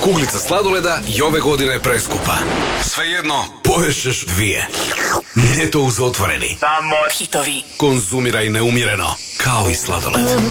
Kuglica sladoleda i ove godine je preskupa. Svejedno, poješćeš 2. Ljeto uz otvoreni. Samo hitovi. Konzumiraj neumjereno, kao i sladoled.